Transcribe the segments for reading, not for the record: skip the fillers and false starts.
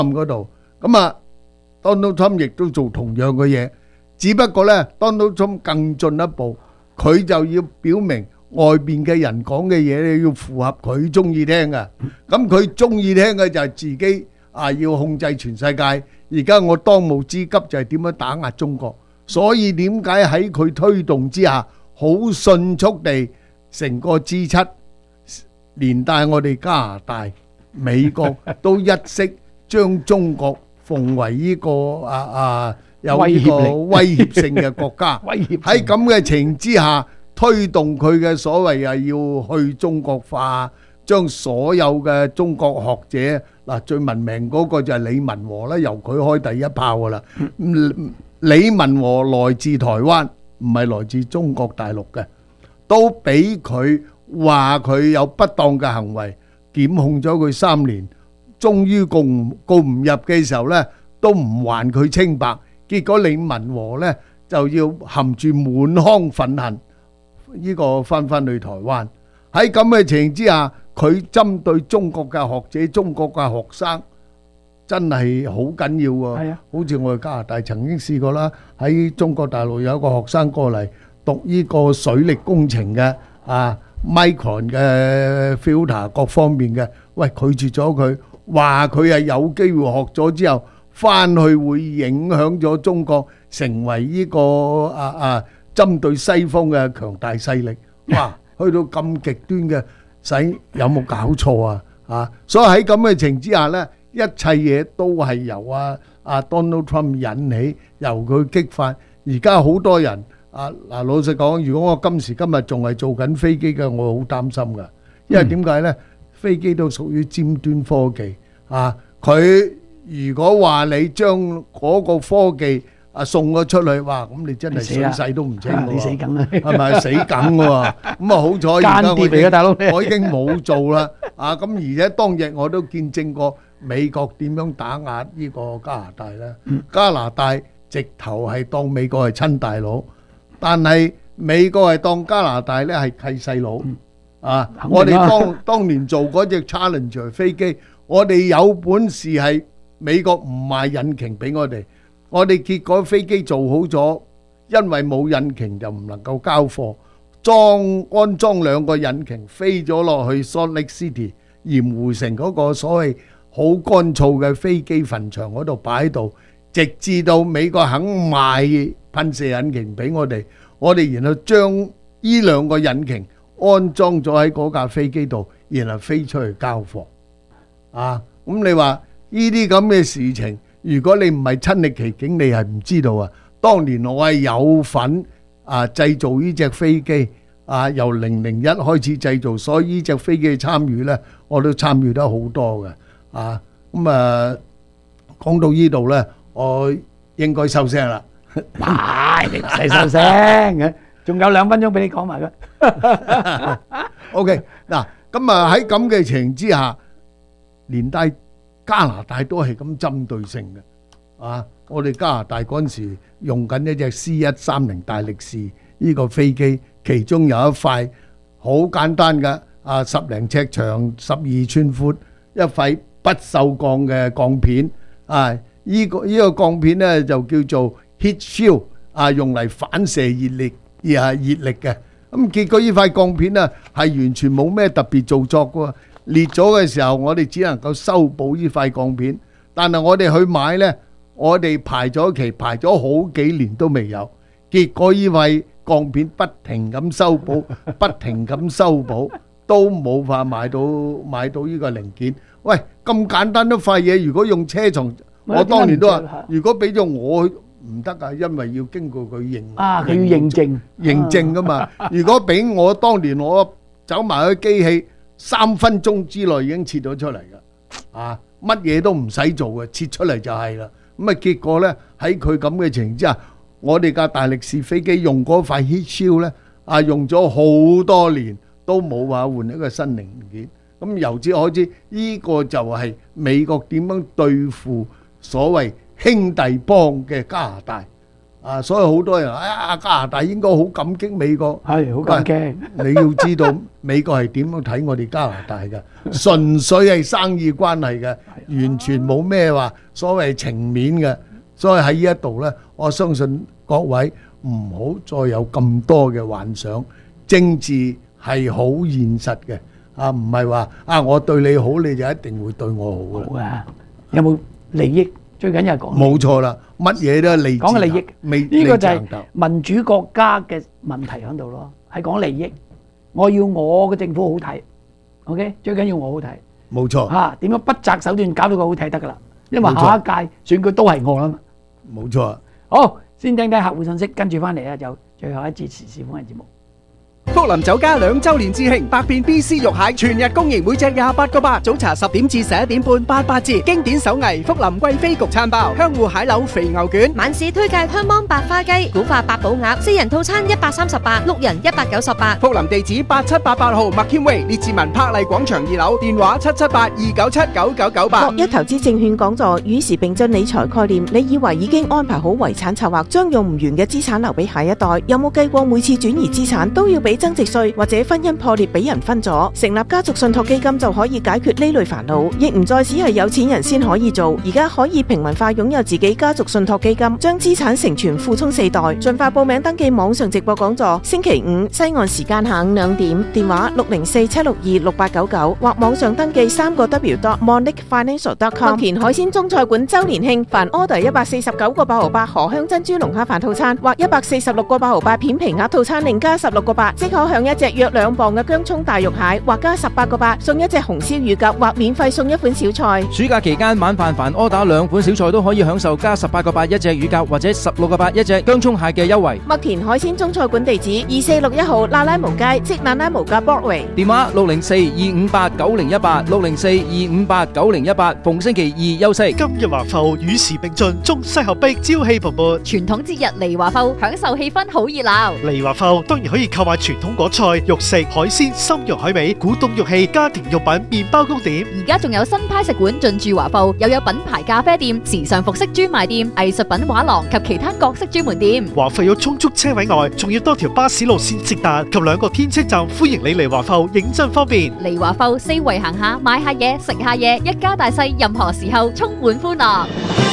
嗰度。咁啊，Donald Trump 亦都做同樣嘅嘢，只不過咧，Donald Trump 更進一步，佢就要表明外邊嘅人講嘅嘢咧，要符合佢中意聽嘅。咁佢中意聽嘅就係自己要控制全世界。而家我當務之急就係點樣打壓中國。所以點解喺佢推動之下，好迅速地成個 G7，連帶我哋加拿大、美國都一式將中國奉為呢個有呢個威脅性嘅國家。喺咁嘅情之下，推動佢嘅所謂要去中國化，將所有嘅中國學者最聞名嗰個就係李文和啦，由佢開第一炮噶啦。李文和來自台灣，唔係來自中國大陸嘅，都俾佢話佢有不當嘅行為，檢控咗佢3年，終於告唔入嘅時候呢，都唔還佢清白。結果李文和呢就要含住滿腔憤恨，呢個翻去台灣。喺咁嘅情形之下，佢針對中國嘅學者、中國嘅學生，真係好緊要喎。好似我哋加拿大曾經試過啦，喺中國大陸有一個學生過嚟讀呢個水力工程嘅micron 嘅 filter 各方面嘅，喂，拒絕咗佢，話佢係有機會學咗之後翻去會影響咗中國成為呢個針對西方嘅強大勢力。哇，去到咁極端嘅，使有冇搞錯啊？所以喺咁嘅情之下呢，一切嘢都係由Donald Trump 引起，由佢激發。而家好多人老實講，如果我今時今日仲係做緊飛機嘅，我好擔心㗎。因為點解呢？飛機都屬於尖端科技佢如果話你將嗰個科技送咗出去，哇！咁你真係水洗都唔清喎， 你死梗啦， 係咪死梗喎？咁好彩而家我已經冇做啦。咁而且當日我都見證過美國點樣打壓呢個加拿大咧。加拿大直頭係當美國係親大佬，但係美國係當加拿大咧係契細佬。我哋當年做嗰隻 Challenger 飛機，我哋有本事係美國唔賣引擎俾我哋，我哋結果飛機做好咗，因為冇引擎就唔能夠交貨，安裝2個引擎飛咗落去 Salt Lake City 鹽湖城嗰個所謂好乾燥嘅飛機墳場嗰度擺喺度，直至到美國肯賣噴射引擎俾我哋，我哋然後將呢2個引擎安裝咗喺嗰架飛機度，然後飛出去交貨。咁你話呢啲咁嘅事情，如果你唔係親歷其境，你係唔知道啊。當年我係有份製造呢隻飛機，由001開始製造，所以呢隻飛機嘅參與呢，我都參與得好多嘅。講到呢度呢，我應該收聲啦。 你唔使收聲嘅，仲有2分鐘俾你講埋嘅。 OK， 嗱，咁喺咁嘅情形之下，連帶加拿大都係咁針對性嘅。我哋加拿大嗰陣時用緊一隻 C-130大力士呢個飛機，其中有一塊好簡單嘅10零尺長、12寸闊一塊不鏽鋼嘅鋼片。呢個鋼片呢就叫做 heat shield，用嚟反射熱力嘅。咁結果呢塊鋼片呢係完全冇咩特別做作嘅，裂咗嘅時候我哋只能夠修補呢塊鋼片，但係我哋去買呢，我哋排咗期，排咗好幾年都未有。結果呢塊鋼片不停咁修補，不停咁修補，都冇法買到呢個零件。喂，咁簡單一塊嘢，如果用車床，我當年都話，如果俾咗我唔得啊，因為要經過佢認佢要認證噶嘛。如果俾我當年我走埋去機器，3分鐘之內已經切咗出嚟噶，乜嘢都唔使做嘅，切出嚟就係啦。咁結果呢，喺佢咁嘅情形之下，我哋架大力士飛機用嗰塊 heat shield 呢，用咗好多年都冇話換一個新零件。咁由此可知，呢個就係美國點樣對付所謂兄弟幫嘅加拿大。 所以好多人加拿大應該好感激美國。 係好感激。 你要知道美國係點樣睇我哋加拿大嘅，純粹係生意關係嘅，完全冇咩話所謂情面嘅。所以喺呢一度呢，我相信各位唔好再有咁多嘅幻想，政治係好現實嘅，唔係話我對你好你就一定會對我好啦。 好啊，有冇利益？最緊要係講冇錯啦，乜嘢都係利講嘅利益，呢個就係民主國家嘅問題喺度咯，係講利益。我要我嘅政府好睇 ，OK， 最緊要我好睇。 冇錯。 點樣不擇手段搞到佢好睇得噶啦？因為下一屆選舉都係我啦嘛。 冇錯。 好，先聽聽客戶信息，跟住翻嚟咧就最後一節時事風雲節目。 福林酒家2周年致慶，百變 BC 肉蟹全日供應，每隻28個8，早茶10點至11點半88折。經典手藝福林貴妃焗餐包，香芋蟹柳肥牛卷， 晚市推介香芒白花雞、古法八寶鴨，4人套餐138，6人198。 福林地址8788號麥謙威列治文柏麗廣場2樓，電話778-297-9998。 獲一投資證券講座，與時並進理財概念。你以為已經安排好遺產策劃，將用唔完嘅資產留俾下一代？有冇計過每次轉移資產都要俾增值稅，或者婚姻破裂俾人分咗？成立家族信託基金就可以解決呢類煩惱，亦唔再只係有錢人先可以做。而家可以平民化擁有自己家族信託基金，將資產承傳附充4代。盡快報名登記網上直播講座，星期五西岸時間下午2點，電話604-762-6899或網上登記3w.monicfinancial.com。麥田海鮮中菜館周年慶，凡 order 149個8毫8荷香珍珠龍蝦飯套餐或146個8毫8片皮鴨套餐，另加16個8，即可享一隻約2磅嘅薑葱大肉蟹，或加18個8送一隻紅燒乳鴿，或免費送一款小菜。 暑假期間晚飯凡order2款小菜都可以享受加18個8一隻乳鴿或者16個8一隻薑葱蟹嘅優惠。 麥田海鮮中菜館地址2461號那拉無街，即那拉無街 Broadway。 電話604-258-9018 604-258-9018，逢星期二休息。 今日華埠與時並進，中西合璧，朝氣蓬勃。 傳統節日嚟華埠，享受氣氛好熱鬧。 嚟華埠當然可以購買傳統果菜、肉食、海鮮、參茸海味、古董玉器、家庭用品、麵包糕點。 而家仲有新派食館進駐華埠，又有品牌咖啡店、時尚服飾專賣店、藝術品畫廊及其他各式專門店。 華埠有充足車位外，仲要多條巴士路線直達及2個天車站，歡迎你嚟華埠，認真方便。 嚟華埠四圍行下，買下嘢，食下嘢，一家大細任何時候充滿歡樂。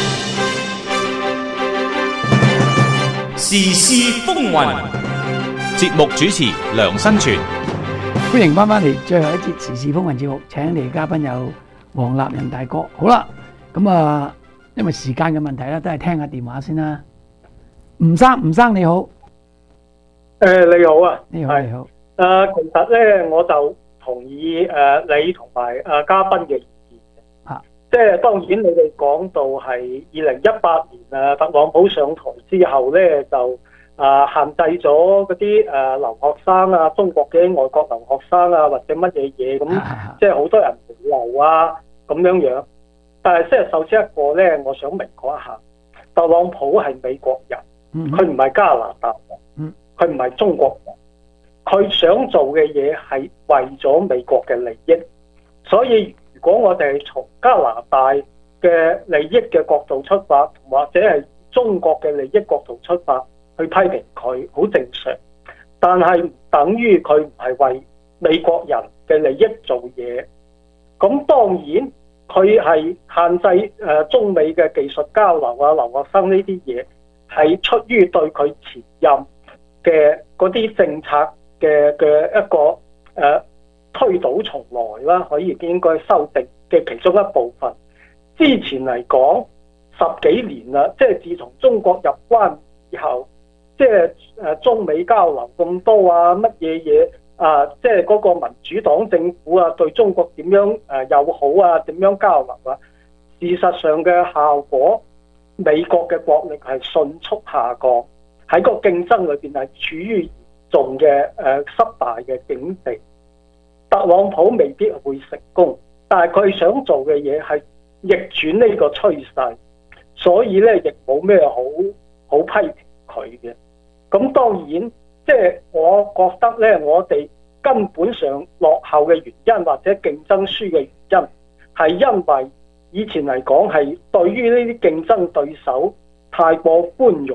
時事風雲，節目主持梁新全。 歡迎翻嚟最後一節時事風雲節目，請嚟嘅嘉賓有黃立仁大哥。好啦，咁因為時間嘅問題咧，都係聽下電話先啦。吳生你好。 你好啊。 你好。 其實咧，我就同意你同埋嘉賓嘅意見嘅。即係當然你哋講到係2018年特朗普上台之後咧，就限制咗嗰啲留學生啊，中國嘅外國留學生啊，或者乜嘢嘢咁，即係好多人回流啊咁樣樣。但係即係首先一個咧，我想明確一下，特朗普係美國人，佢唔係加拿大人，佢唔係中國人，佢想做嘅嘢係為咗美國嘅利益。所以如果我哋從加拿大嘅利益嘅角度出發，或者係中國嘅利益角度出發去批評佢，好正常。但係唔等於佢唔係為美國人嘅利益做嘢。咁當然佢係限制中美嘅技術交流啊、留學生呢啲嘢，係出於對佢前任嘅嗰啲政策嘅一個推倒重來啦，可以應該修訂嘅其中一部分。之前嚟講10幾年啦，即係自從中國入關以後，即係中美交流咁多啊，乜嘢嘢啊，即係嗰個民主黨政府啊，對中國點樣友好啊，點樣交流啊？事實上嘅效果，美國嘅國力係迅速下降，喺個競爭裏邊係處於嚴重嘅失敗嘅境地。特朗普未必會成功，但係佢想做嘅嘢係逆轉呢個趨勢，所以咧亦冇咩好批評佢嘅。咁當然，即係我覺得咧，我哋根本上落後嘅原因或者競爭輸嘅原因，係因為以前嚟講係對於呢啲競爭對手太過寬容，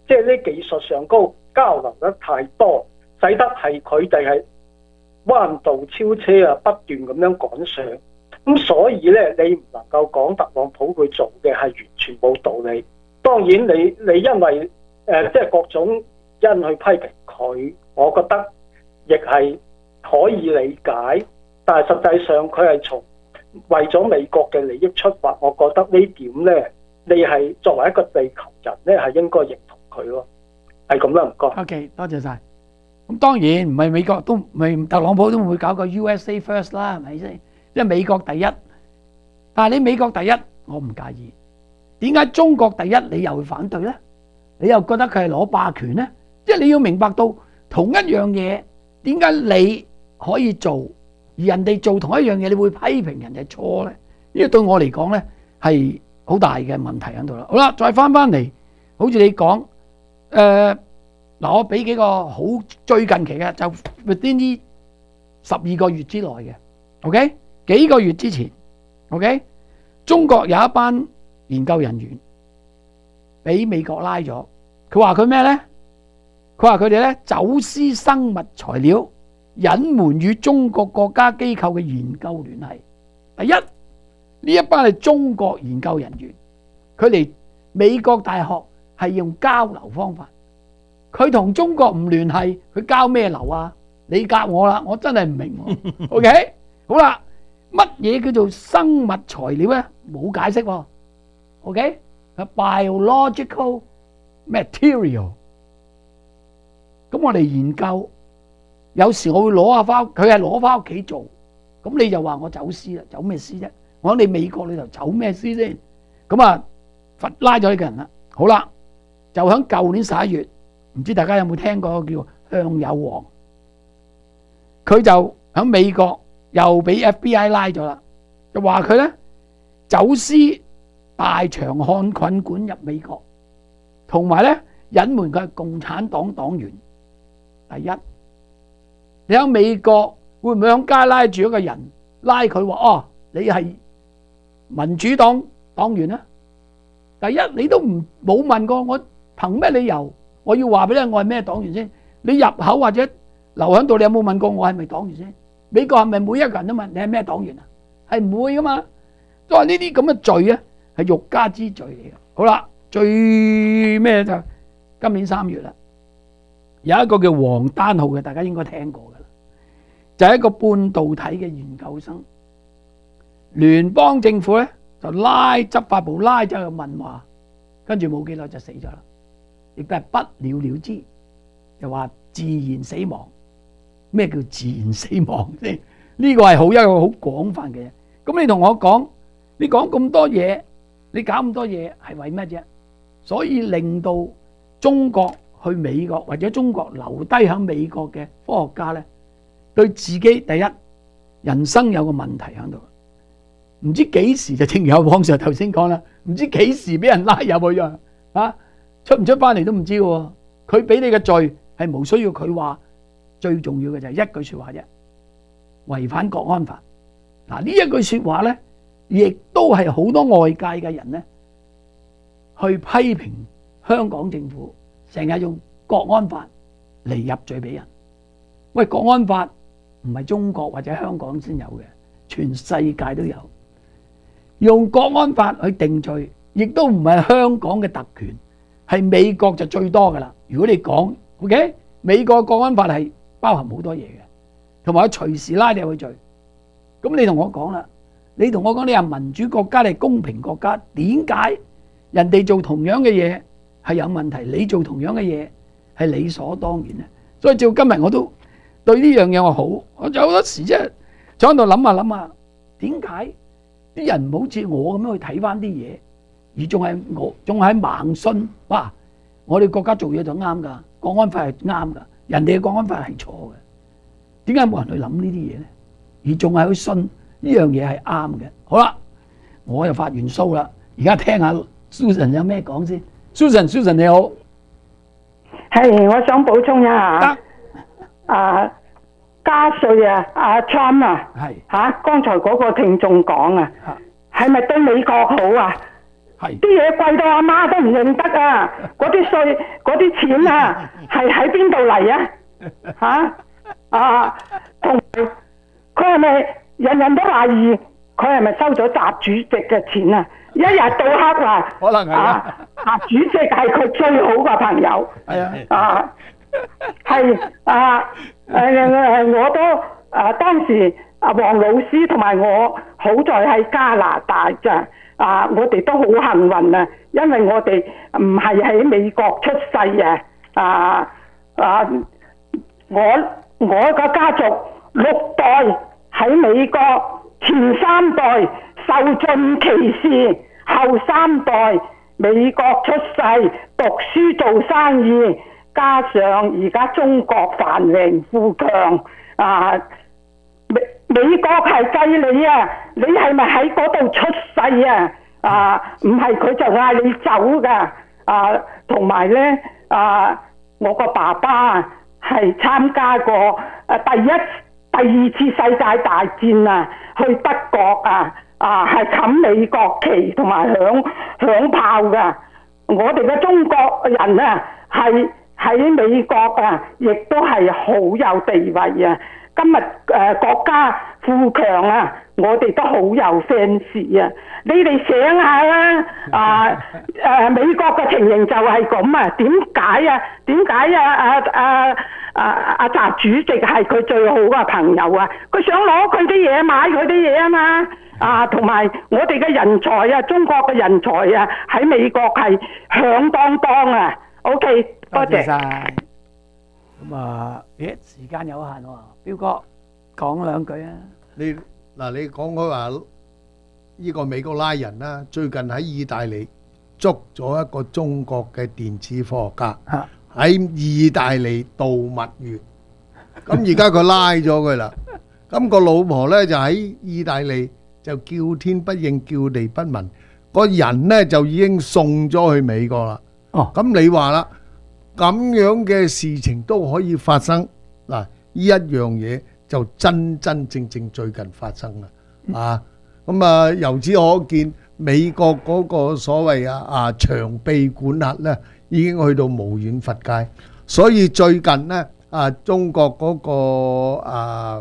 即係呢技術上高交流得太多，使得係佢哋係彎道超車啊，不斷咁樣趕上。咁所以咧，你唔能夠講特朗普佢做嘅係完全冇道理。當然你因為即係各種因去批評佢，我覺得亦係可以理解。但係實際上佢係從為咗美國嘅利益出發，我覺得呢點咧，你係作為一個地球人咧，係應該認同佢咯。係咁啦，唔該。 OK， 多謝晒。咁當然唔係美國都唔係特朗普都唔會搞個 USA First 啦，係咪先？因為美國第一。但係你美國第一，我唔介意。點解中國第一你又會反對呢？你又覺得佢係攞霸權呢？即係你要明白到同一樣嘢，點解你可以做，而人哋做同一樣嘢，你會批評人哋錯呢？呢個對我嚟講呢，係好大嘅問題喺度啦。好啦，再翻嚟，好似你講，嗱，我俾幾個好最近期嘅，就 within 呢12個月之內嘅 ，OK， 幾個月之前。OK， 中國有一班研究人員俾美國拉咗，佢話佢咩呢？佢話佢哋咧走私生物材料，隱瞞與中國國家機構嘅研究聯繫。第一，呢一班係中國研究人員，佢嚟美國大學係用交流方法，佢同中國唔聯繫，佢交咩流啊？你答我啦，我真係唔明。OK， 好啦。乜嘢叫做生物材料咧？冇解釋喎。OK， biological material。咁我哋研究，有時我會攞下翻，佢係攞翻屋企做。咁你就話我走私啦，走咩私啫？我喺你美國裏頭走咩私先？咁啊，拉咗呢個人啦。好啦，就喺舊年11月，唔知大家有冇聽過叫向有王？佢就喺美國。又俾 FBI 拉咗啦，就話佢咧走私大長漢菌管入美國，同埋咧隱瞞佢係共產黨黨員。第一，你喺美國會唔會喺街拉住一個人，拉佢話哦你係民主黨黨員啊？第一，你都冇問過我憑咩理由我要話俾你我係咩黨員先？你入口或者留喺度，你有冇問過我係咪黨員先？美國係咪每一個人都問你係咩黨員啊？係唔會噶嘛？所以呢啲咁嘅罪啊，係欲加之罪嚟嘅。好啦，最咩就今年3月啦，有一個叫黃丹浩嘅，大家應該聽過噶啦，就係一個半導體嘅研究生，聯邦政府咧就拉執法部拉咗去問話，跟住冇幾耐就死咗啦，亦都係不了了之，就話自然死亡。咩叫自然死亡先？呢個係一個好廣泛嘅嘢。咁你同我講，你講咁多嘢，你搞咁多嘢係為乜啫？所以令到中國去美國或者中國留低喺美國嘅科學家咧，對自己第一人生有個問題喺度，唔知幾時就正如有網上頭先講啦，唔知幾時俾人拉入去啊，出唔出翻嚟都唔知喎。佢俾你嘅罪係無需要佢話。最重要嘅就係一句說話啫，違反國安法。嗱，呢一句說話咧，亦都係好多外界嘅人咧，去批評香港政府成日用國安法嚟入罪俾人。喂，國安法唔係中國或者香港先有嘅，全世界都有。用國安法去定罪，亦都唔係香港嘅特權，係美國就最多噶啦。如果你講 OK， 美國國安法係包含好多嘢嘅，同埋佢隨時拉你入去罪。咁你同我講啦，你同我講你係民主國家，你係公平國家，點解人哋做同樣嘅嘢係有問題，你做同樣嘅嘢係理所當然呢？所以照今日我都對呢樣嘢我好，我有好多時即係坐喺度諗下諗下，點解啲人唔好似我咁樣去睇翻啲嘢，而仲係盲信？哇！我哋國家做嘢就啱噶，國安法係啱噶。人哋嘅國安法係錯嘅，點解冇人去諗呢啲嘢咧？而仲係去信呢樣嘢係啱嘅。好啦，我又發完騷啦，而家聽下 Susan 有咩講先。Susan 你好， 係我想補充一下，加稅啊，阿 Trump 啊， 係剛才嗰個聽眾講啊，係咪對美國好啊？ 啲嘢貴到阿媽都唔認得啊！嗰啲稅、嗰啲錢啊，係喺邊度嚟啊？同埋佢係咪人人都懷疑佢係咪收咗習主席嘅錢啊？一日到黑話， 可能係啊， 習主席係佢最好嘅朋友。係啊，係啊，我都當時黃老師同埋我好在喺加拿大咋。我哋都好幸運啊，因為我哋唔係喺美國出世啊！我個家族6代喺美國，前3代受盡歧視，後3代美國出世，讀書做生意，加上而家中國繁榮富強美國係計你啊，你係咪喺嗰度出世啊？唔係佢就嗌你走噶。同埋咧我個爸爸係參加過第二次世界大戰啊，去德國係冚美國旗同埋響炮噶。我哋嘅中國人啊，係喺美國亦都係好有地位啊。今日國家富強啊，我哋都好有 fans 啊！你哋想下啦，美國嘅情形就係咁啊？點解啊？習主席係佢最好嘅朋友啊！佢想攞佢啲嘢，買佢啲嘢啊嘛！同埋我哋嘅人才啊，中國嘅人才啊，喺美國係響當當啊 ！OK， 多謝晒。咁時間有限喎，彪哥講兩句啊！ 你講開話呢個美國拉人啦，最近喺意大利捉咗一個中國嘅電子科學家喺意大利度蜜月，咁而家佢拉咗佢啦，咁個老婆呢，就喺意大利就叫天不應叫地不聞，個人呢，就已經送咗去美國啦。咁你話啦，咁樣嘅事情都可以發生嗱，呢一樣嘢就真正最近發生啦。咁由此可見，美國嗰個所謂長臂管轄咧，已經去到無遠弗屆。所以最近咧中國嗰個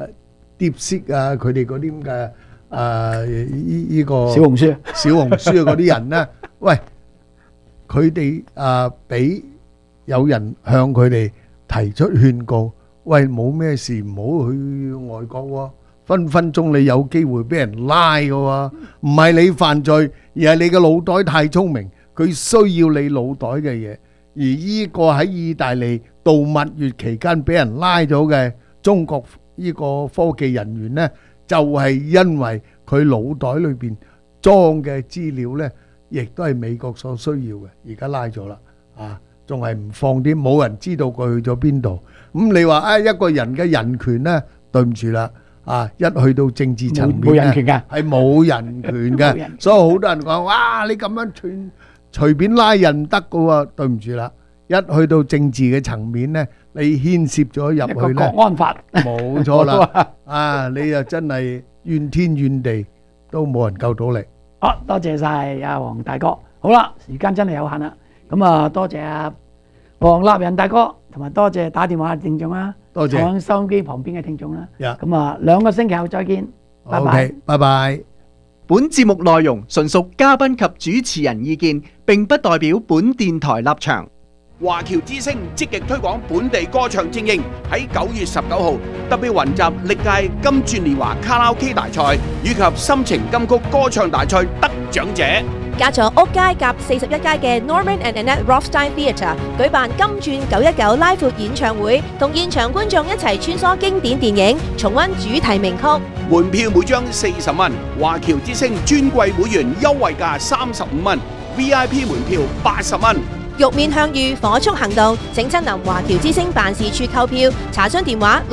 DeepSeek佢哋嗰啲咁嘅呢個小紅書嗰啲人咧，喂，佢哋俾有人向佢哋提出勸告，喂，冇咩事唔好去外國喎。分分鐘你有機會俾人拉嘅喎，唔係你犯罪，而係你嘅腦袋太聰明，佢需要你腦袋嘅嘢。而呢個喺意大利度蜜月期間俾人拉咗嘅中國呢個科技人員呢，就係因為佢腦袋裏邊裝嘅資料呢，亦都係美國所需要嘅，而家拉咗啦，仲係唔放啲，冇人知道佢去咗邊度。咁你話一個人嘅人權呢，對唔住啦。一去到政治層面咧，係冇人權嘅，所以好多人講：哇！你咁樣隨便拉人得嘅喎，對唔住啦。一去到政治嘅層面咧，你牽涉咗入去咧， 國安法冇錯啦。你又真係怨天怨地都冇人救到你。 好，多謝晒阿黃大哥。好啦，時間真係有限啦，咁多謝阿黃立仁大哥，同埋多謝打電話嘅聽眾啦。 多謝喺收音機旁邊嘅聽眾啦。咁2個星期後再見，拜拜。 OK，拜拜。 本節目內容純屬嘉賓及主持人意見，並不代表本電台立場。 華僑之聲積極推廣本地歌唱精英，喺9月19號特別雲集歷屆金鑽年華卡拉 OK 大賽以及心情金曲歌唱大賽得獎者。 加咗屋街夾41街嘅 Norman and Annette Rothstein Theatre 舉辦金鑽919拉闊演唱會，同現場觀眾一齊穿梭經典電影，重溫主題名曲。 門票每張40蚊，華僑之聲尊貴會員優惠價35蚊 ，VIP 門票80蚊。 玉面向隅，火速行動，請親臨華僑之聲辦事處購票，查詢電話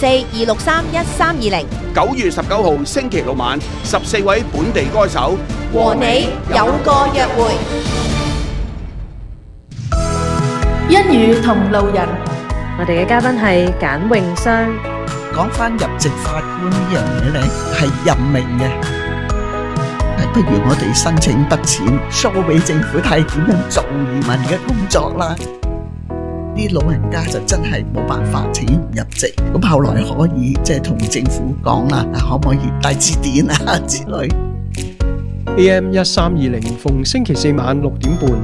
604-263-1320。 9月19號星期六晚，14位本地歌手和你有個約會。 一語同路人， 我哋嘅嘉賓係簡詠雙。 講翻入籍法官呢樣嘢咧，係任命嘅， 不如我哋申請筆錢，show俾政府睇點樣做移民嘅工作啦。啲老人家就真係冇辦法請唔入籍，咁後來可以同政府講啦，可唔可以帶字典啊之類。 AM 1320逢星期四晚6點半。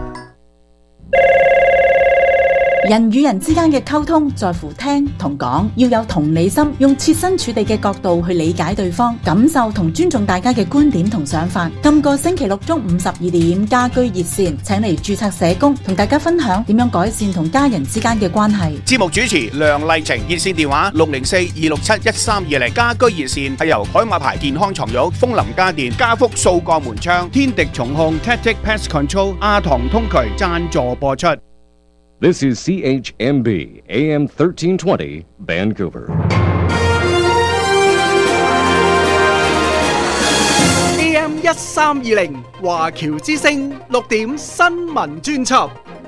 人與人之間嘅溝通在乎聽同講，要有同理心，用設身處地嘅角度去理解對方，感受同尊重大家嘅觀點同想法。今個星期六中午12點，家居熱線請嚟註冊社工同大家分享點樣改善同家人之間嘅關係。 節目主持梁麗晴，熱線電話604-267-1320。家居熱線係由海馬牌健康床褥、楓林家電、家福掃過門窗、天敵重控、Tactic Pest Control、亞堂通渠贊助播出。 This is CHMB AM 1320 Vancouver. AM 1320華僑之聲6點新聞專輯。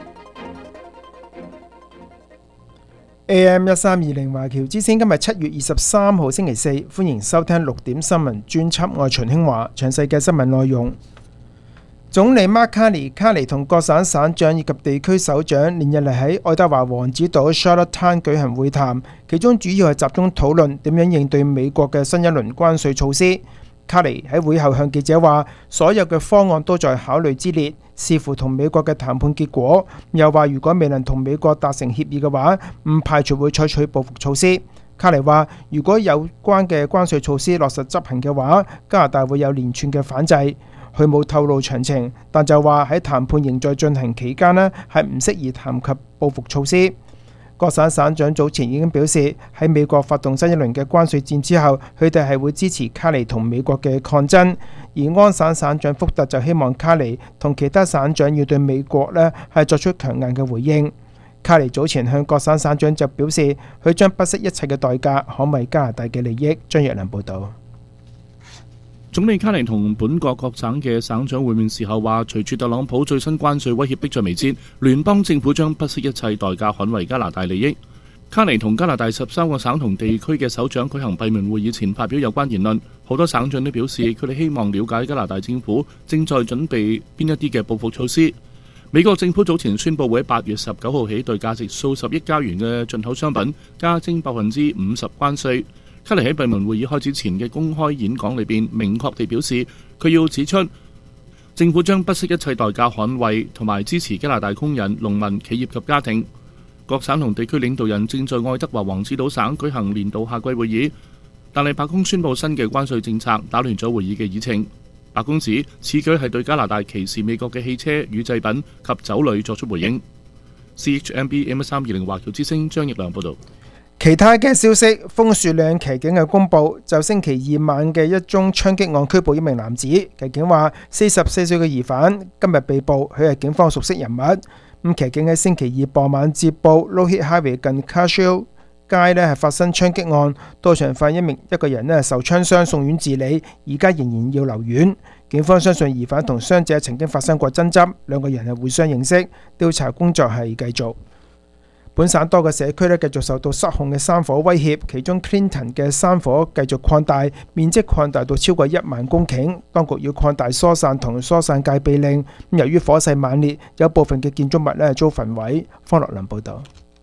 AM 1320華僑之聲今日7月23號星期四，歡迎收聽6點新聞專輯，我係秦興華。詳細嘅新聞內容。總理馬卡尼同各省省長以及地區首長連日嚟喺愛德華王子島 Charlottetown 舉行會談，其中主要係集中討論點樣應對美國嘅新一輪關稅措施。卡尼喺會後向記者話，所有嘅方案都在考慮之列，視乎同美國嘅談判結果。又話如果未能同美國達成協議嘅話，唔排除會採取報復措施。卡尼話，如果有關嘅關稅措施落實執行嘅話，加拿大會有連串嘅反制。佢冇透露詳情，但就話喺談判仍在進行期間呢，係唔適宜談及報復措施。各省省長早前已經表示，喺美國發動新一輪嘅關稅戰之後，佢哋係會支持卡尼同美國嘅抗爭。而安省省長福特就希望卡尼同其他省長要對美國呢係作出強硬嘅回應。卡尼早前向各省省長就表示，佢將不惜一切嘅代價捍衛加拿大嘅利益。張若良報導。 總理卡尼同本國各省嘅省長會面時候話，隨住特朗普最新關稅威脅迫在眉睫，聯邦政府將不惜一切代價捍衛加拿大利益。卡尼同加拿大13個省同地區嘅首長舉行閉門會議前發表有關言論，好多省長都表示佢哋希望了解加拿大政府正在準備邊一啲嘅報復措施。美國政府早前宣布會喺8月19號起對價值數十億加元嘅進口商品加徵50%關稅。卡尼喺閉門會議開始前嘅公開演講裏邊，明確地表示佢要指出，政府將不惜一切代價捍衛同埋支持加拿大工人、農民、企業及家庭。各省同地區領導人正在愛德華王子島省舉行年度夏季會議，但係白宮宣布新嘅關稅政策，打亂咗會議嘅議程。白宮指此舉係對加拿大歧視美國嘅汽車、乳製品及酒類作出回應。CHMB AM1320華僑之聲張奕良報導。 其他嘅消息，楓樹嶺騎警嘅公佈就星期二晚嘅一宗槍擊案拘捕一名男子。騎警話44歲嘅疑犯今日被捕，佢係警方熟悉人物。咁騎警喺星期二傍晚接報 Lougheed Highway 近 Cashill 街呢係發生槍擊案，到場發現一個人呢受槍傷送院治理，而家仍然要留院。警方相信疑犯同傷者曾經發生過爭執，兩個人係互相認識，調查工作係繼續。本省多個社區繼續受到失控嘅山火威脅，其中 Clinton 嘅山火繼續擴大，面積擴大到超過1萬公頃，當局要擴大疏散同疏散戒備令。由於火勢猛烈，有部分嘅建築物遭焚毀。方樂倫報導。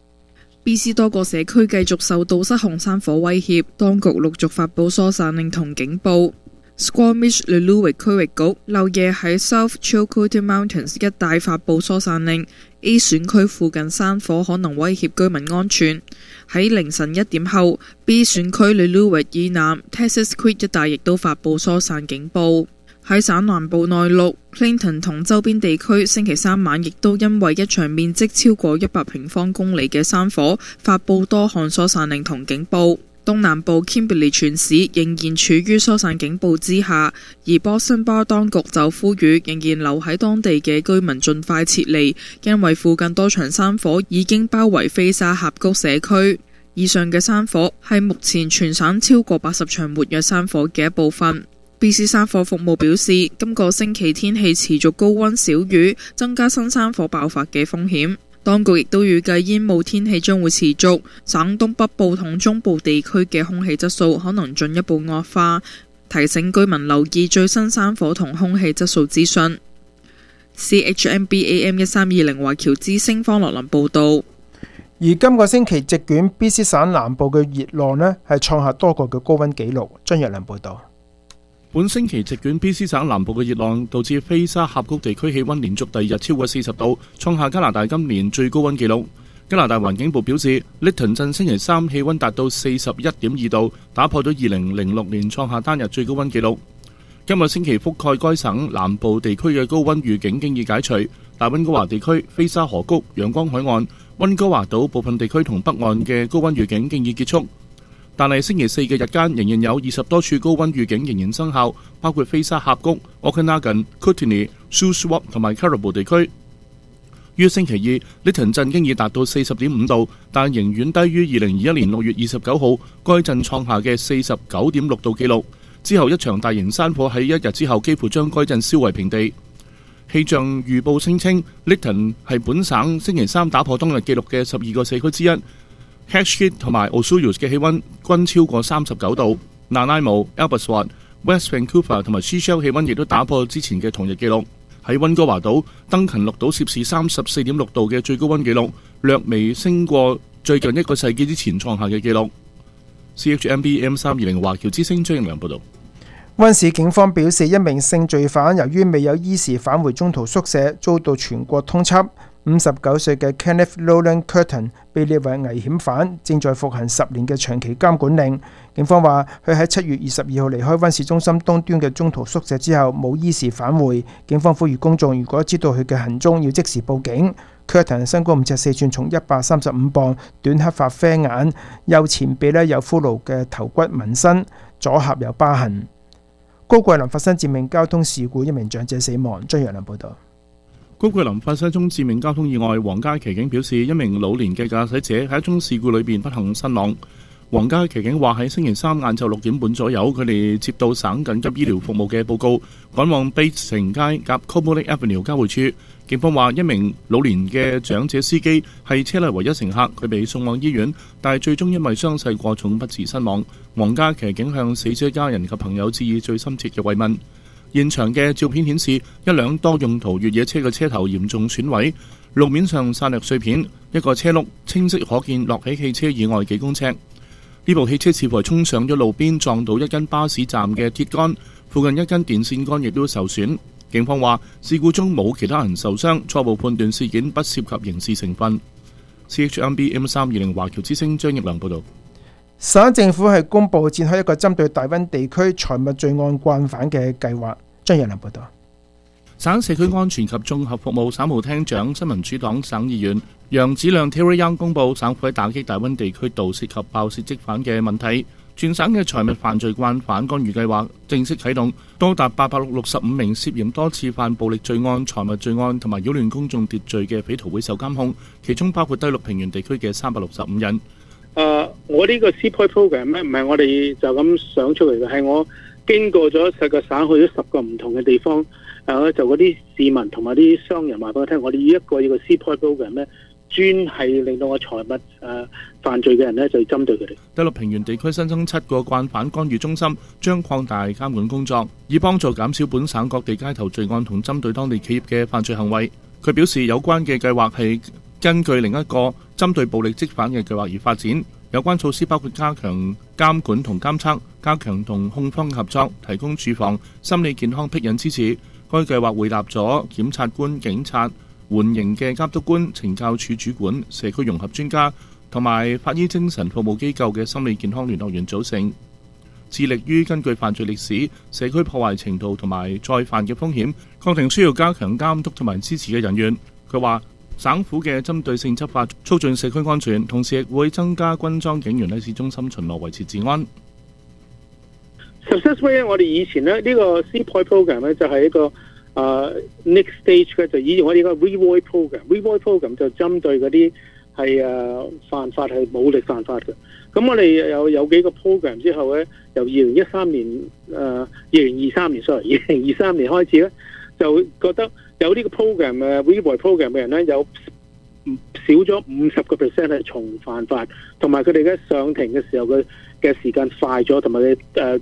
BC 多個社區繼續受到失控山火威脅，當局陸續發布疏散令同警報。Squamish-Lillooet 區域局漏夜喺 South Chilcotin Mountains 一帶發布疏散令。A 選區附近山火可能威脅居民安全。喺凌晨1點後 ，B 選區 Lillooet 以南 Texas Creek 一帶亦都發布疏散警報。喺省南部內陸 Clinton 同周邊地區，星期三晚亦都因為一場面積超過100平方公里嘅山火，發布多項疏散令同警報。東南部 Kimberley 全市仍然處於疏散警報之下，而 Boston Bar 當局就呼籲仍然留喺當地嘅居民盡快撤離，因為附近多場山火已經包圍菲沙峽谷社區。以上嘅山火係目前全省超過80場活躍山火嘅一部分。BC 山火服務表示，今個星期天氣持續高溫少雨，增加新山火爆發嘅風險。當局亦都預計煙霧天氣將會持續，省東北部同中部地區嘅空氣質素可能進一步惡化。 提醒居民留意最新山火同空氣質素資訊。CHMB AM 1320華僑之聲方樂林報導。 而今個星期席捲 BC 省南部嘅熱浪呢，係創下多個嘅高溫紀錄。張若良報導。 本星期席捲 BC 省南部嘅熱浪，導致菲沙峽谷地區氣溫連續第二日超過40度，創下加拿大今年最高溫紀錄。加拿大環境部表示，Lytton 鎮星期三氣溫達到41.2度，打破咗2006年創下單日最高溫紀錄。今個星期覆蓋該省南部地區嘅高溫預警經已解除，大溫哥華地區、菲沙河谷、陽光海岸、溫哥華島部分地區同北岸嘅高溫預警經已結束。但係星期四嘅日間仍然有20多處高溫預警仍然生效，包括菲沙峽谷、Okanagan、Kootenay、Shuswap 同埋 Caribou 地區。於星期二，Lytton 鎮經已達到40.5度，但仍遠低於2021年6月29號該鎮創下嘅49.6度紀錄。之後一場大型山火喺一日之後幾乎將該鎮燒為平地。氣象預報聲稱 Lytton 係本省星期三打破當日紀錄嘅12個社區之一。Hatchkit 同埋 Osoyoos 嘅氣溫均超過39度。Nanaimo、Albaswat、West Vancouver 同埋 Sechelt 氣溫亦都打破之前嘅同日紀錄。喺溫哥華島，登勤錄到攝氏34.6度嘅最高溫紀錄，略微升過最近一個世紀之前創下嘅紀錄。CHMB M320華僑之聲張盈良報導。 溫市警方表示，一名性罪犯由於未有依時返回中途宿舍，遭到全國通緝。59歲嘅 Kenneth Nolan Curtin 被列為危險犯，正在服行10年嘅長期監管令。警方話，佢喺7月22號離開溫市中心東端嘅中途宿舍之後，冇依時返回。警方呼籲公眾，如果知道佢嘅行蹤，要即時報警。Curtin 身高5尺4寸，重135磅，短黑髮啡眼，右前臂有骷髏嘅頭骨紋身，左頰有疤痕。高桂林發生致命交通事故，一名長者死亡。張若良報導。 高桂林發生一宗致命交通意外，皇家騎警表示，一名老年嘅駕駛者喺一宗事故裏邊不幸身亡。皇家騎警話喺星期三晏晝6點半左右，佢哋接到省緊急醫療服務嘅報告，趕往 Bates 城街夾 Cobourg Avenue 交匯處。警方話一名老年嘅長者司機係車內唯一乘客，佢被送往醫院，但係最終因為傷勢過重不治身亡。皇家騎警向死者家人及朋友致以最深切嘅慰問。現場嘅照片顯示，一輛多用途越野車嘅車頭嚴重損毀，路面上散落碎片，一個車轆清晰可見落喺汽車以外幾公尺。呢部汽車似乎係衝上咗路邊，撞到一根巴士站嘅鐵桿，附近一根電線桿亦都受損。警方話事故中冇其他人受傷，初步判斷事件不涉及刑事成分。CHMB M320華僑之聲張奕良報導。 省政府係公布展開一個針對大溫地區財務罪案慣犯嘅計劃。張奕良報導。 省社區安全及綜合服務省務廳長、新民主黨省議員楊子亮 Terry Young 公布，省府喺打擊大溫地區盜竊及爆竊積犯嘅問題，全省嘅財物犯罪慣犯干預計劃正式啟動，多達865名涉嫌多次犯暴力罪案、財物罪案同埋擾亂公眾秩序嘅匪徒會受監控，其中包括低陸平原地區嘅365人。 我呢個 CPOI program 咧，唔係我哋就咁想出嚟嘅，係我經過咗10個省，去咗10個唔同嘅地方，就嗰啲市民同埋啲商人話俾我聽，我哋呢個 CPOI program 咧，專係令到我財物犯罪嘅人咧，就針對佢哋。 低陸平原地區新增7個慣犯干預中心，將擴大監管工作，以幫助減少本省各地街頭罪案同針對當地企業嘅犯罪行為。佢表示有關嘅計劃係根據另一個針對暴力積犯嘅計劃而發展，有關措施包括加強監管同監測，加強同控方合作，提供住房、心理健康庇引支持。該計劃匯納咗檢察官、警察、緩刑嘅監督官、懲教處主管、社區融合專家同埋法醫精神服務機構嘅心理健康聯絡員組成，致力於根據犯罪歷史、社區破壞程度同埋再犯嘅風險，確定需要加強監督同埋支持嘅人員。佢話省府嘅針對性執法促進社區安全，同時亦會增加軍裝警員喺市中心巡邏維持治安。 Successfully 我哋以前咧呢個 CPOI program 咧就係一個next stage 嘅，就以前我哋呢個 Revoy program 就針對嗰啲係犯法係武力犯法嘅。咁我哋有幾個 program 之後咧，由2023年開始咧，就覺得有呢個 program Revoy program 嘅人咧，有少咗50% 係重犯法，同埋佢哋嘅上庭嘅時候嘅時間快咗，同埋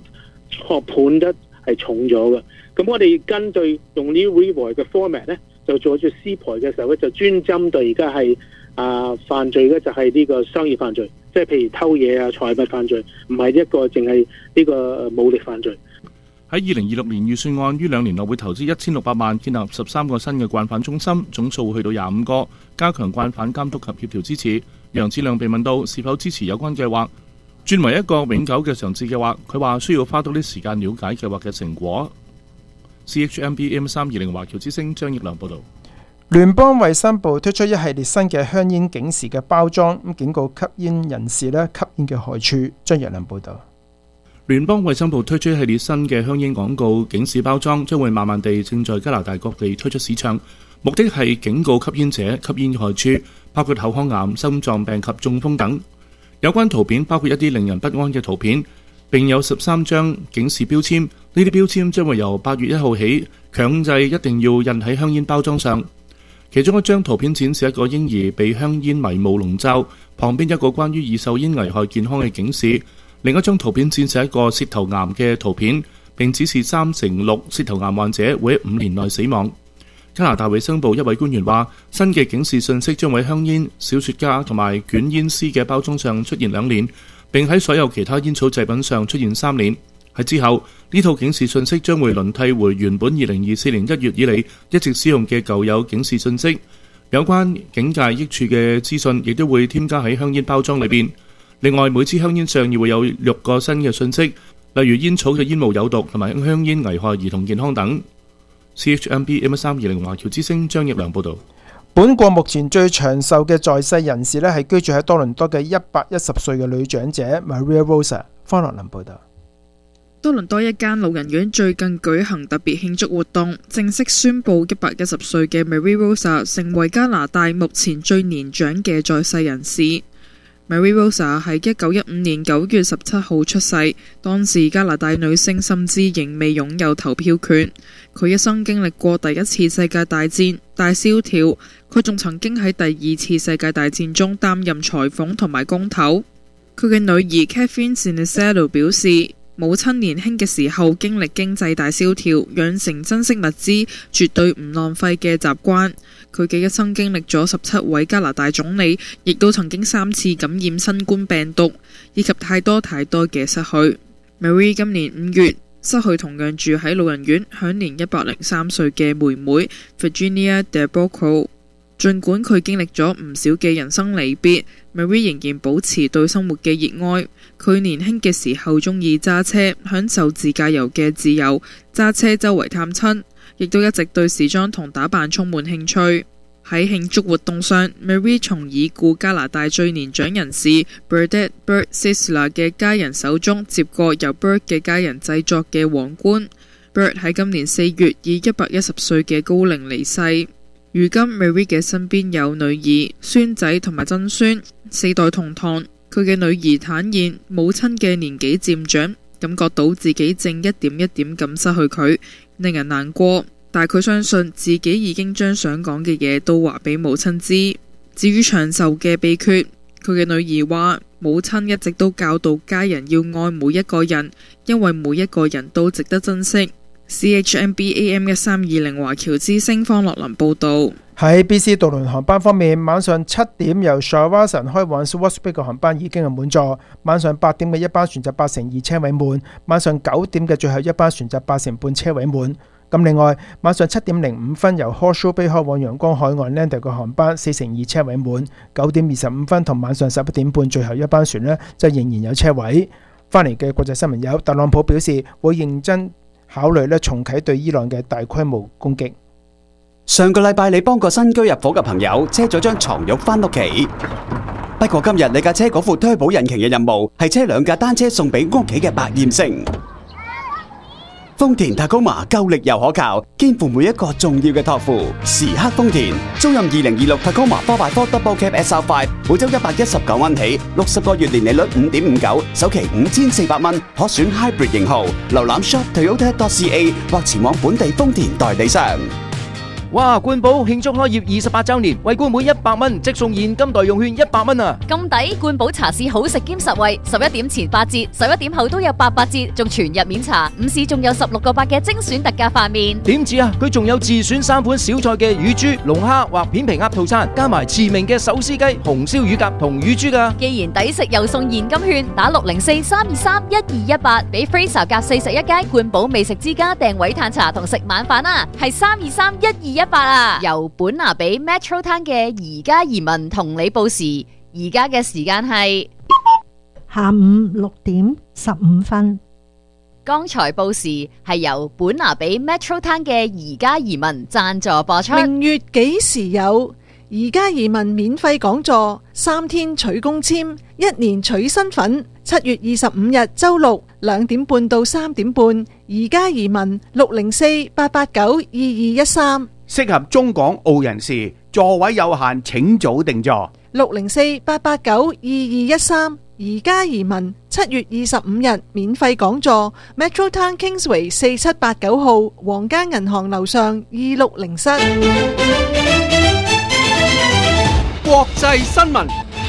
判得係重咗嘅。咁我哋根據用呢 reward 嘅 format 咧，就做咗 C 牌嘅時候咧，就專針對而家係犯罪咧，就係呢個商業犯罪，即係譬如偷嘢啊、財物犯罪，唔係一個淨係呢個武力犯罪。 喺2026年預算案於2年內會投資1600萬建立13個新嘅慣犯中心，總數會去到25個，加強慣犯監督及協調支持。楊志亮被問到是否支持有關計劃轉為一個永久嘅常設計劃，佢話需要花多啲時間了解計劃嘅成果。CHMB AM320 華僑之聲張益良報導。 聯邦衛生部推出一系列新嘅香煙警示嘅包裝，咁警告吸煙人士咧吸煙嘅害處。張益良報導。 聯邦衛生部推出一系列新嘅香煙廣告警示包裝，將會慢慢地正在加拿大各地推出市場，目的係警告吸煙者吸煙害處，包括口腔癌、心臟病及中風等。有關圖片包括一啲令人不安嘅圖片，並有13張警示標籤。呢啲標籤將會由8月1號起強制一定要印喺香煙包裝上。其中一張圖片展示一個嬰兒被香煙迷霧籠罩，旁邊一個關於易受煙危害健康嘅警示。另一張圖片展示一個舌頭癌嘅圖片，並指示3/6舌頭癌患者會喺5年內死亡。加拿大衛生部一位官員話，新嘅警示信息將喺香煙、小雪茄同埋捲煙絲嘅包裝上出現2年，並喺所有其他煙草製品上出現3年。喺之後，呢套警示信息將會輪替回原本2024年1月以嚟一直使用嘅舊有警示信息。有關警戒益處嘅資訊亦都會添加喺香煙包裝裏邊。另外，每支香煙上亦會有6個新嘅信息，例如煙草嘅煙霧有毒同埋香煙危害兒童健康等。CHMB AM320 華僑之聲張益良報導。 本國目前最長壽嘅在世人士咧係居住喺多倫多嘅110歲嘅女長者 Maria Rosa。方樂林報導。 多倫多一間老人院最近舉行特別慶祝活動，正式宣布110歲嘅 Maria Rosa 成為加拿大目前最年長嘅在世人士。Maria Rosa 喺1915年9月17號出世，當時加拿大女性甚至仍未擁有投票權。佢一生經歷過第一次世界大戰、大蕭條，佢仲曾經喺第二次世界大戰中擔任裁縫同埋工頭。佢嘅女兒 Catherine Sinisalo 表示，母親年輕嘅時候經歷經濟大蕭條，養成珍惜物資、絕對唔浪費嘅習慣。佢嘅一生經歷咗17位加拿大總理，亦都曾經3次感染新冠病毒，以及太多嘅失去。Marie 今年5月失去同樣住喺老人院、享年103歲嘅妹妹 Virginia DeBocco。儘管佢經歷咗唔少嘅人生離別， Marie 仍然保持對生活嘅熱愛。佢年輕嘅時候中意揸車，享受自駕遊嘅自由，揸車周圍探親，亦都一直對時裝同打扮充滿興趣。喺慶祝活動上， Marie 從已故加拿大最年長人士 Bernadette Burt Sisler 嘅家人手中接過由 Burt 嘅家人製作嘅皇冠。Burt 喺今年4月以110歲嘅高齡離世。如今 Marie 嘅身邊有女兒、孫仔同埋曾孫，4代同堂。佢嘅女兒坦言，母親嘅年紀漸長，感覺到自己正一點一點咁失去佢，令人難過。但佢相信自己已經將想講嘅嘢都話俾母親知。至於長壽嘅秘訣，佢嘅女兒話，母親一直都教導家人要愛每一個人，因為每一個人都值得珍惜。CHMB AM1320 華僑之聲方樂林報導。 喺 BC 渡輪航班方面，晚上7點由 Shawinigan 開往 Swartz Bay 嘅航班已經係滿座，晚上8點嘅一班船就82%車位滿，晚上9點嘅最後一班船就80%車位滿。咁另外，晚上7點05分由 Horseshoe Bay 開往陽光海岸 Lander 嘅航班42%車位滿，9點25分同晚上11點半最後一班船呢就仍然有車位。翻嚟嘅國際新聞有，特朗普表示會認真考慮重啟對伊朗嘅大規模攻擊。 上個禮拜你幫個新居入伙嘅朋友車咗張床褥返屋企，不過今日你架車嗰副推保引擎嘅任務係車2架單車送俾屋企嘅百厭星。豐田 Tacoma 夠力又可靠，肩負每一個重要嘅託付。時刻豐田，租任2026 Tacoma 4x4 Double Cab SR5，每周119蚊起，60個月年利率5.59，首期5400蚊，可選 Hybrid 型號。瀏覽 shop Toyota.ca 或前往本地豐田代理商。 哇！冠寶慶祝開業28週年，為冠每100蚊即送現金代用券100蚊啊！ 咁抵，冠寶茶市好食兼實惠，11點前8折，11點後都有88折，仲全日免查。午市仲有16個8嘅精選特價飯麵。 點止啊！佢仲有自選3款小菜嘅乳豬、龍蝦或片皮鴨套餐，加埋馳名嘅手撕雞、紅燒乳鴿同乳豬㗎。 既然抵食又送現金券，打604-323-1218，俾 Fraser 夾41街冠寶美食之家訂位嘆茶同食晚飯啊！係323-1218啊！由本拿比 Metro Town 嘅宜家移民同你報時，而家嘅時間係下午6點15分。 剛才報時係由本拿比 Metro Town 嘅宜家移民贊助播出。 明月幾時有？宜家移民免費講座，3天取公簽，1年取身份。7月25日周六2點半到3點半，宜家移民604-889-2213。 適合中港澳人士，座位有限，請早訂座。 604-889-2213。宜家移民7月25日免費講座 ，Metro Town Kingsway 4789號皇家銀行樓上260室。 國際新聞。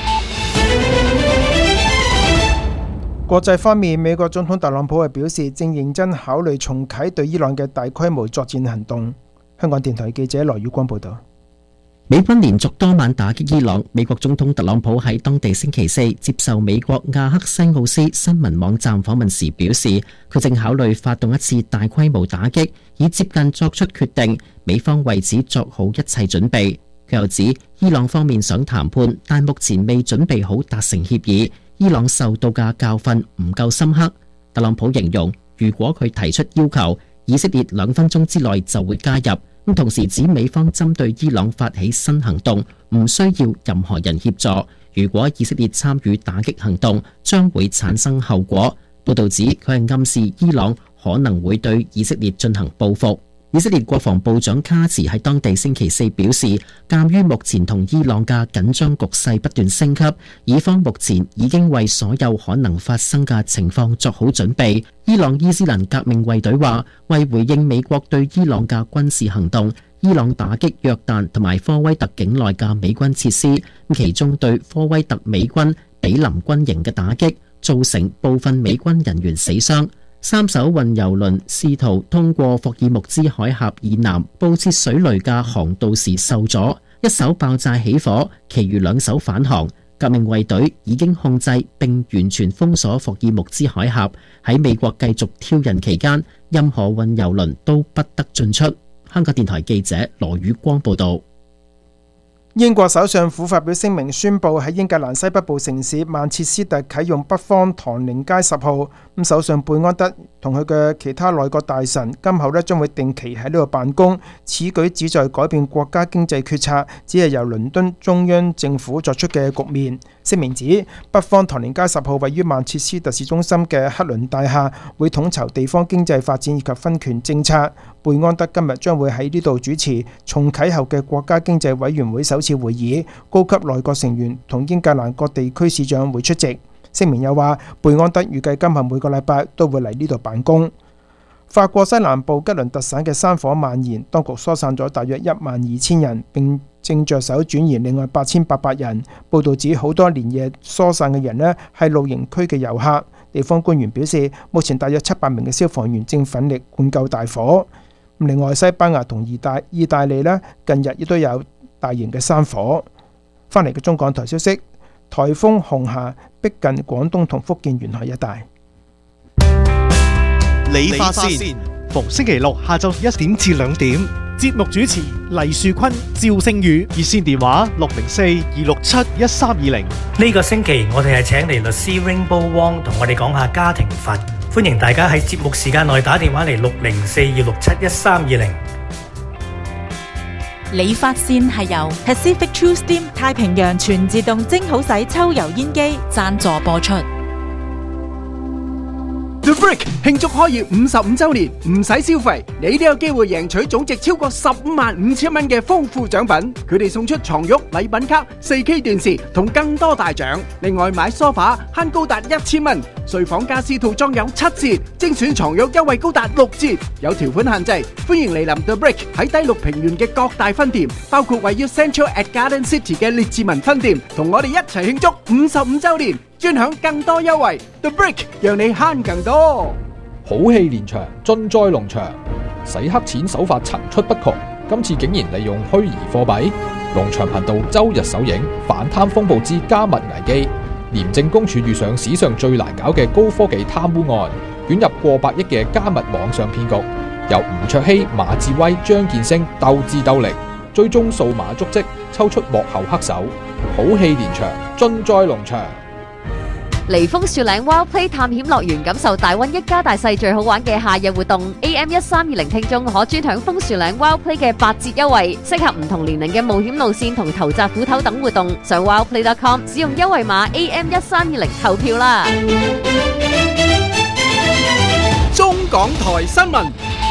國際方面，美國總統特朗普係表示正認真考慮重啟對伊朗嘅大規模作戰行動。香港電台記者羅宇光報道。 美軍連續多晚打擊伊朗，美國總統特朗普喺當地星期四接受美國亞克西奧斯新聞網站訪問時表示，佢正考慮發動一次大規模打擊，以接近作出決定，美方為此作好一切準備。佢又指，伊朗方面想談判，但目前未準備好達成協議，伊朗受到嘅教訓唔夠深刻。特朗普形容，如果佢提出要求，以色列2分鐘之內就會加入。咁同時指美方針對伊朗發起新行動，唔需要任何人協助。如果以色列參與打擊行動，將會產生後果。報導指佢係暗示伊朗可能會對以色列進行報復。以色列國防部長卡茨喺當地星期四表示，鑑於目前同伊朗嘅緊張局勢不斷升級，以方目前已經為所有可能發生嘅情況作好準備。伊朗伊斯蘭革命衛隊話，為回應美國對伊朗嘅軍事行動，伊朗打擊約旦同埋科威特境內嘅美軍設施，其中對科威特美軍比林軍營嘅打擊，造成部分美軍人員死傷。3艘運油輪試圖通過霍爾木茲海峽以南布設水雷嘅航道時受阻，一艘爆炸起火，其餘2艘返航。革命衛隊已經控制並完全封鎖霍爾木茲海峽，喺美國繼續挑釁期間，任何運油輪都不得進出。香港電台記者羅宇光報道。 英國首相府發表聲明，宣布喺英格蘭西北部城市曼徹斯特啟用北方唐寧街10號。咁首相貝安德同佢嘅其他內閣大臣今後將會定期喺呢度辦公。此舉旨在改變國家經濟決策只係由倫敦中央政府作出嘅局面。聲明指北方唐寧街10號位於曼徹斯特市中心嘅克倫大廈，會統籌地方經濟發展以及分權政策。貝安德今日將會喺呢度主持重啟後嘅國家經濟委員會首次會議，高級內閣成員同英格蘭各地區市長會出席。聲明又話，貝安德預計今後每個禮拜都會嚟呢度辦公。法國西南部吉倫特省嘅山火蔓延，當局疏散咗大約12000人，並正着手轉移另外8800人。報道指好多連夜疏散嘅人呢係露營區嘅遊客。地方官員表示，目前大約700名嘅消防員正奮力灌救大火。另外，西班牙同意大利呢近日亦都有大型嘅山火。翻嚟嘅中港台消息，颱風紅霞逼近廣東同福建沿海一帶。 理髮線，逢星期六下晝1點至2點，節目主持黎樹坤、趙星宇，熱線電話604-267-1320。 呢個星期我哋係請嚟律師 Rainbow Wong 同我哋講下家庭法，歡迎大家喺節目時間內打電話嚟604-267-1320。 理髮線係由 Pacific True Steam 太平洋全自動蒸好洗抽油煙機贊助播出。 The Brick 慶祝開業55週年，唔使消費，你都有機會贏取總值超過15,500蚊嘅豐富獎品。佢哋送出床褥、禮品卡、4K 電視同更多大獎。另外買梳化慳高達1000蚊，睡房家私套裝有7折，精選床褥優惠高達6折。有條款限制，歡迎嚟臨 The Brick 喺低綠平原嘅各大分店，包括位於 Central at Garden City 嘅列治文分店，同我哋一齊慶祝55週年，專享更多優惠。The Brick 讓你慳更多。 好戲連場，盡在農場。洗黑錢手法層出不窮，今次竟然利用虛擬貨幣。農場頻道周日首映反貪風暴之加密危機，廉政公署遇上史上最難搞嘅高科技貪污案，捲入過百億嘅加密網上騙局，由吳卓羲、馬志威、張建升鬥智鬥力，追蹤數碼足跡，抽出幕後黑手。好戲連場，盡在農場。 嚟楓樹嶺 Wild Play 探險樂園，感受大溫一家大細最好玩嘅夏日活動。AM1320聽眾可專享楓樹嶺 Wild Play 嘅8折優惠，適合唔同年齡嘅冒險路線同投擲斧頭等活動。上 wildplay.com 使用優惠碼 AM1320投票啦。 中港台新聞。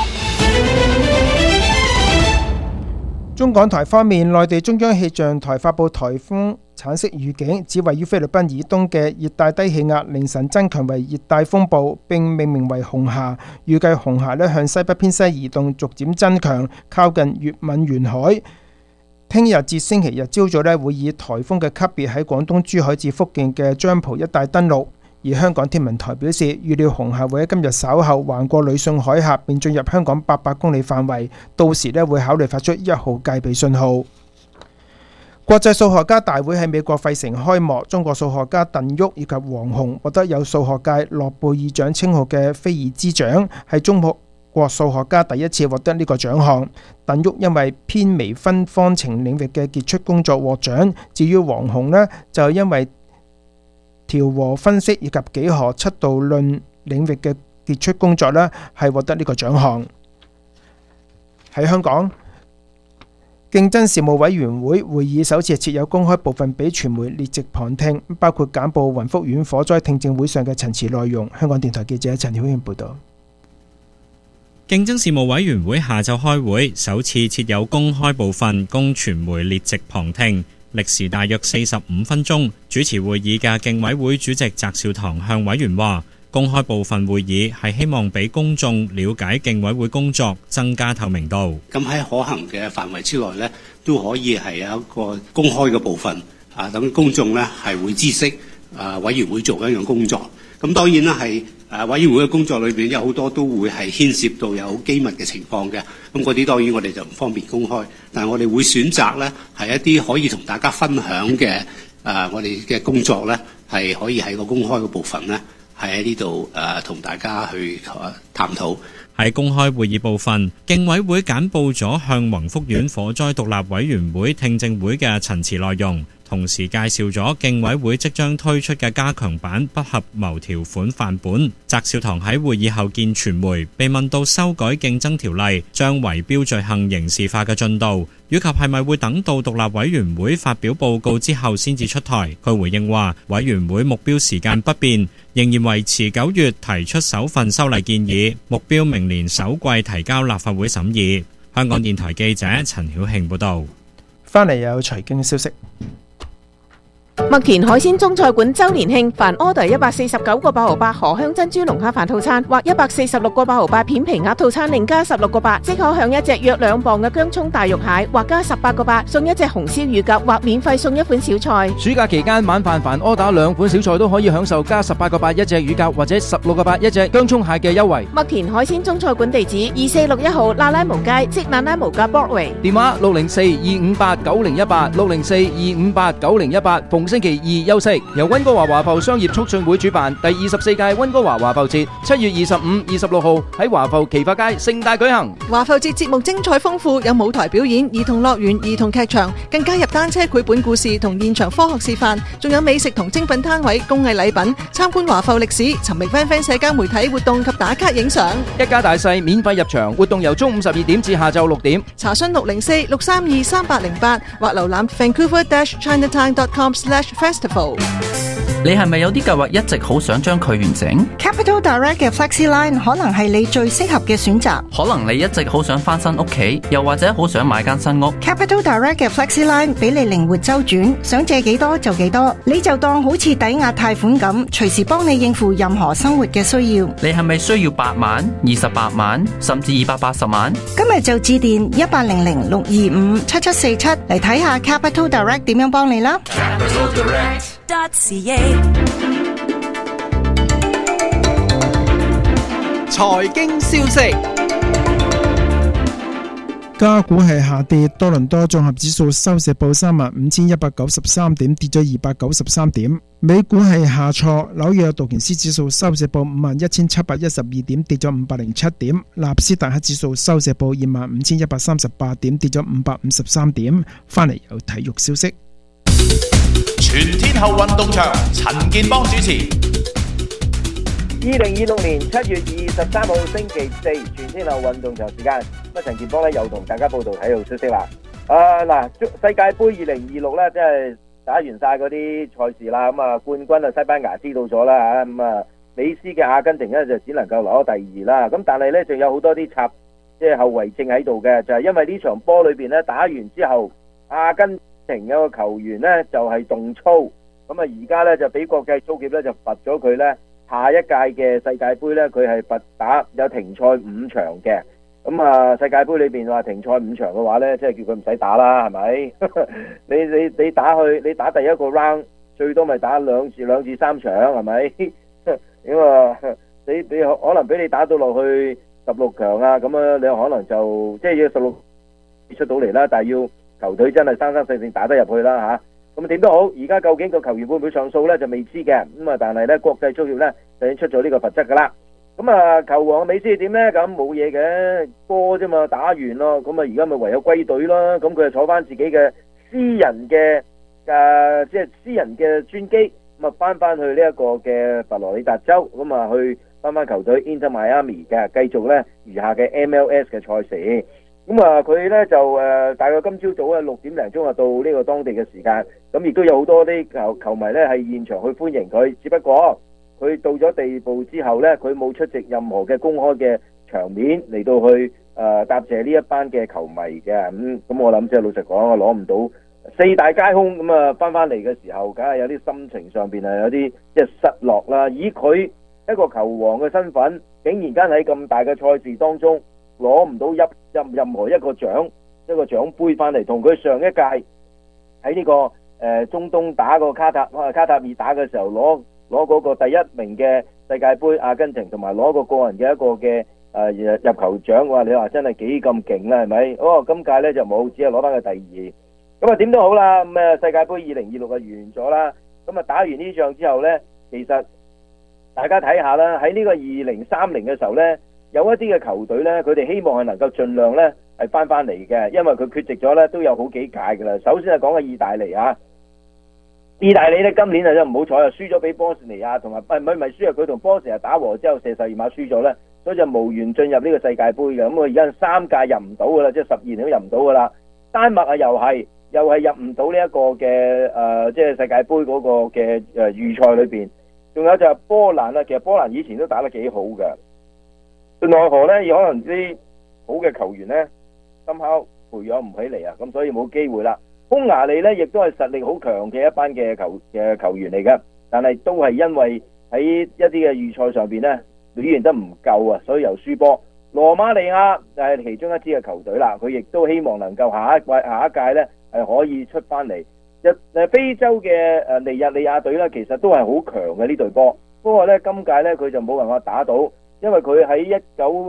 中港台方面，內地中央氣象台發布颱風橙色預警，指位於菲律賓以東嘅熱帶低氣壓凌晨增強為熱帶風暴，並命名為紅霞。預計紅霞向西北偏西移動，逐漸增強，靠近粵閩沿海。聽日至星期日朝早會以颱風嘅級別喺廣東珠海至福建嘅漳浦一帶登陸。而香港天文台表示，預料紅霞會喺今日稍後橫過呂宋海峽，並進入香港800公里範圍，到時會考慮發出1號戒備信號。國際數學家大會喺美國費城開幕，中國數學家鄧旭以及王虹獲得有數學界諾貝爾獎稱號嘅菲爾茲獎，係中國數學家第一次獲得呢個獎項。鄧旭因為偏微分方程領域嘅傑出工作獲獎，至於王虹就因為調和分析以及幾何七度論領域嘅傑出工作係獲得呢個獎項。喺香港，競爭事務委員會會議首次設有公開部分俾傳媒列席旁聽，包括簡報雲福苑火災聽證會上嘅陳詞內容。香港電台記者陳曉慶報道。 競爭事務委員會下晝開會，首次設有公開部分供傳媒列席旁聽。歷時大約45分鐘，主持會議嘅競委會主席翟紹唐向委員話：公開部分會議係希望俾公眾了解競委會工作，增加透明度。 咁喺可行嘅範圍之內呢，都可以係有一個公開嘅部分，等公眾呢係會知悉委員會做緊嘅工作。咁當然啦，係委員會嘅工作裏邊有好多都會係牽涉到有機密嘅情況嘅，咁嗰啲當然我哋就唔方便公開，但係我哋會選擇呢係一啲可以同大家分享嘅我哋嘅工作呢，係可以喺個公開嘅部分呢，係喺呢度同大家去探討。 喺公開會議部分，競委會簡報咗向宏福苑火災獨立委員會聽證會嘅陳詞內容，同時介紹咗競委會即將推出嘅加強版不合謀條款範本。翟紹唐喺會議後見傳媒，被問到修改競爭條例將圍標罪行刑事化嘅進度，以及係咪會等到獨立委員會發表報告之後先至出台。佢回應話，委員會目標時間不變，仍然維持9月提出首份修例建議，目標明年首季提交立法會審議。香港電台記者陳曉慶報道。 翻嚟有財經消息。 麥田海鮮中菜館周年慶，凡 order 149個8毫8荷香珍珠龍蝦飯套餐或146個8毫8片皮鴨套餐，另加16個8，即可享一隻約2磅嘅薑蔥大肉蟹，或加18個8送一隻紅燒乳鴿，或免費送一款小菜。 暑假期間晚飯凡 order 2款小菜都可以享受加18個8一隻乳鴿或者16個8一隻薑蔥蟹嘅優惠。 麥田海鮮中菜館地址2461號那拉無街，即那拉無街 Broadway。 電話604-258-9018 604-258-9018。逢星期二休息，由溫哥華華埠商業促進會主辦第24屆溫哥華華埠節，7月25、26號喺華埠奇發街盛大舉行。 華埠節節目精彩豐富，有舞台表演、兒童樂園、兒童劇場，更加入單車繪本故事同現場科學示範，仲有美食同精品攤位、工藝禮品，參觀華埠歷史，尋覓 FanFan 社交媒體活動及打卡影相。 一家大細免費入場，活動由中午12點至下晝6點。 查詢604-632-3808或瀏覽vancouver-chinatown.com/festival。 你係咪有啲計劃一直好想將佢完成？ Capital Direct 嘅 FlexiLine 可能係你最適合嘅選擇。 可能你一直好想翻新屋企，又或者好想買間新屋。 Capital Direct 嘅 FlexiLine 俾你靈活周轉，想借幾多就幾多，你就當好似抵押貸款咁，隨時幫你應付任何生活嘅需要。 你係咪需要8萬、28萬，甚至280萬？ 今日就致電1800-625-7747嚟睇下 Capital Direct 點樣幫你啦。 財經消息， 加股係下跌，多倫多綜合指數收市報35,193點，跌咗293點。美股係下挫，紐約道瓊斯指數收市報51,712點，跌咗507點。納斯達克指數收市報25,138點，跌咗553點。翻嚟有體育消息。 全天候運動場，陳健邦主持。 2026年7月23號星期四，全天候運動場時間，咁陳健邦咧又同大家報道體育消息啦。世界盃2026咧，即係打完晒嗰啲賽事啦，咁啊冠軍啊西班牙知道咗啦嚇，咁啊美斯嘅阿根廷咧就只能夠攞第2啦。咁但係咧仲有好多啲即係後遺症喺度嘅，就係因為呢場波裏邊咧打完之後，阿根廷有個球員咧就係動粗，咁啊而家咧就俾國際足協咧就罰咗佢咧。下一屆嘅世界盃呢，佢係罰打有停賽5場嘅。咁啊，世界盃裏邊話停賽5場嘅話呢，即係叫佢唔使打啦，係咪？你打第一個 round 最多咪打兩至3場，係咪？咁啊，你可能俾你打到落去16強啊，咁啊，你可能就即係要16出到嚟啦，但係要球隊真係生生性性打得入去啦嚇。咁點都好，而家究竟個球員會唔會上訴呢？就未知嘅。咁啊，但係呢國際足協呢就已經出咗呢個罰則噶啦。咁啊，球王美斯點呢？咁冇嘢嘅，波啫嘛，打完咯。咁啊，而家咪唯有歸隊咯。咁佢就坐翻自己嘅私人嘅即係私人嘅專機，咁啊翻去呢一個嘅佛羅里達州，咁啊去翻球隊 Inter Miami 嘅，繼續呢餘下嘅 MLS 嘅賽事。咁啊，佢咧就大概今朝早啊6點零鐘啊到呢個當地嘅時間，咁亦都有好多啲球迷咧係現場去歡迎佢。只不過佢到咗地步之後咧，佢冇出席任何嘅公開嘅場面嚟到去答謝呢一班嘅球迷嘅。咁我諗即係老實講，我攞唔到4大皆空，咁啊翻嚟嘅時候，梗係有啲心情上邊係有啲即係失落啦。以佢一個球王嘅身份，竟然間喺咁大嘅賽事當中，攞唔到任何一個獎杯翻嚟，同佢上一屆喺呢個中東打個卡塔爾打嘅時候攞嗰個第1名嘅世界盃阿根廷，同埋攞個人嘅一個嘅入球獎，話你話真係幾咁勁啦，係咪？今屆咧就冇，只係攞翻個第2。咁啊點都好啦，咁啊世界盃2026就完咗啦。咁啊打完呢仗之後咧，其實大家睇下啦，喺呢個2030嘅時候咧。有一啲嘅球隊呢，佢哋希望係能夠盡量呢係翻嚟嘅，因為佢缺席咗呢都有好幾屆㗎啦。首先係講嘅意大利啊，意大利呢今年啊真唔好彩啊，輸咗俾波士尼亞，同埋唔係輸啊，佢同波士尼亞打和之後射12碼輸咗呢，所以就無緣進入呢個世界盃嘅。咁我而家3屆入唔到㗎啦，即係12年都入唔到㗎啦。丹麥啊又係入唔到呢一個嘅即係世界盃嗰個嘅預賽裏邊。仲有就係波蘭啦，其實波蘭以前都打得幾好嘅。奈何呢，可能啲好嘅球員呢，深刻培養唔起嚟啊，咁所以冇機會啦。匈牙利呢，亦都係實力好強嘅一班嘅球員嚟嘅，但係都係因為喺一啲嘅預賽上邊呢，表現得唔夠啊，所以由輸波。羅馬尼亞就係其中一支嘅球隊啦，佢亦都希望能夠下一屆呢係可以出翻嚟。非洲嘅尼日利亞隊呢，其實都係好強嘅呢隊波，不過呢，今屆呢，佢就冇辦法打到。因為佢喺